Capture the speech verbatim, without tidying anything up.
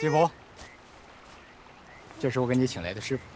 吉福，这是我给你请来的师傅。